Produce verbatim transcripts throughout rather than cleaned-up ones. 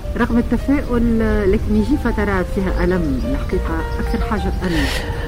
رغم التفاؤل لكن يجي فترات فيها ألم الحقيقة. أكثر حاجة تألم؟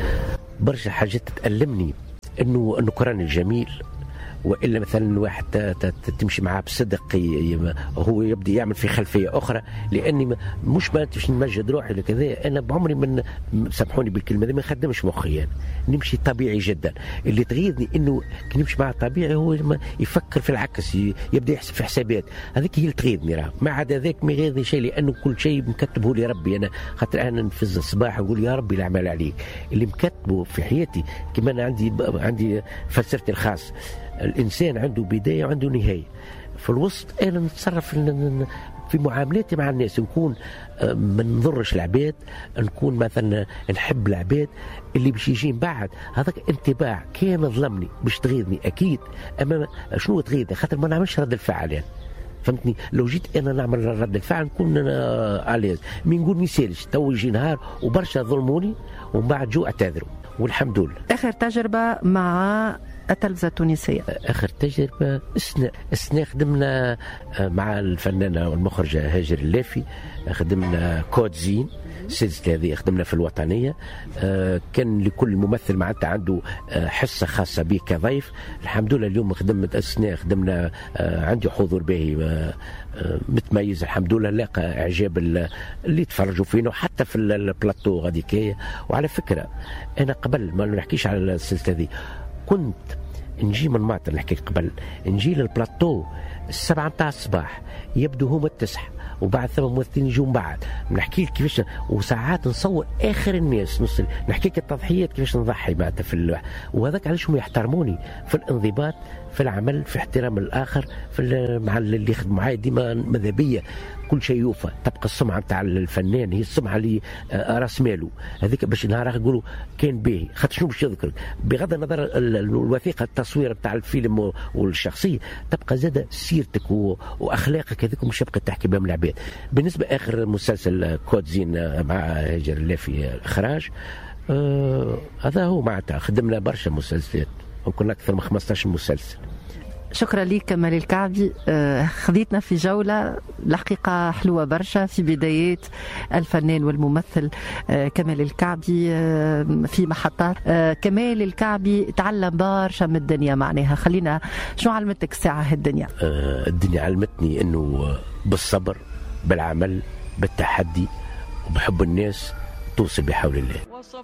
برشا حاجات تألمني انه انه القرآن الجميل، والا مثلا واحد تمشي معاه بصدق هو يبدا يعمل في خلفيه اخرى. لاني مش ما باش نمجد روحي لكذا، انا بعمري من سامحوني بالكلمه دي ما نخدمش مخي يعني. نمشي طبيعي جدا. اللي تغيظني انه كي نمشي معاه طبيعي هو يفكر في العكس، يبدا يحسب في حسابات. هذيك هي اللي تغيظني. راه ما عدا ذاك ما يغيظني شيء، لانه كل شيء مكتبه لي ربي. انا خاطر انا نفز الصباح ونقول يا ربي الاعمال عليك اللي مكتبه في حياتي. كما انا عندي عندي فلسفتي الخاص، الإنسان عنده بداية وعنده نهاية. في الوسط أنا نتصرف في معاملاتي مع الناس، نكون ما نضرش العباد، نكون مثلا نحب العباد. اللي باش يجي بعد هذاك انطباع كان ظلمني باش تغيظني أكيد. أما شنو تغيظني؟ خاطر ما نعملش رد الفعل يعني. فهمتني؟ لو جيت انا نعمل رد الفعل نكون انا اليز. مي نقول ما يسالش، تو يجي نهار وبرشا ظلموني ومن بعد جو اعتذروا والحمد لله. اخر تجربه مع التلفزة التونسية؟ آخر تجربة السنة السنة خدمنا مع الفنانة والمخرجة هاجر اللافي، خدمنا كود زين سلسلة هذه، خدمنا في الوطنية. كان لكل ممثل معناتها عنده حصة خاصة به كضيف. الحمد لله اليوم خدمت السنة خدمنا عندي حضور باهي متميز الحمد لله، لاقى إعجاب اللي تفرجوا فينا وحتى في البلاطو غاديكية. وعلى فكرة أنا قبل ما نحكيش على السلسلة هذه كنت نجي من ماطر، نحكي قبل نجي للبلاطو السبعة متاع الصباح، يبدو هما التسعة وبعد ثم ممثلين يجون بعد. نحكي لك كيفاش، وساعات نصور اخر الناس نص، نحكي لك التضحيات كيفاش نضحي معناتها في ال... وهذاك علاش هم يحترموني في الانضباط في العمل، في احترام الاخر، في مع اللي يخدم معايا ديما ماذا بيا كل شيء يوفى. تبقى السمعه نتاع الفنان هي السمعه اللي راس ماله هذيك، باش نهار يقولوا كان باهي. خاطر شنو باش يذكرك بغض النظر الوثيقه التصوير نتاع الفيلم والشخصيه، تبقى زاده سيرتك واخلاقك هذيك مش يبقى تحكي بهم العباد. بالنسبه اخر مسلسل كود زين مع هاجر اللافي الاخراج، آه هذا هو معناتها خدمنا برشا مسلسلات، ممكن اكثر من خمسطاش مسلسل. شكرا لك كمال الكعبي. آه خذيتنا في جولة الحقيقة حلوة برشا في بدايات الفنان والممثل آه كمال الكعبي آه في محطات. آه كمال الكعبي تعلم برشا من الدنيا معناها. خلينا شو علمتك الساعة الدنيا؟ آه الدنيا علمتني انه بالصبر بالعمل بالتحدي وبحب الناس توصل بحول الله.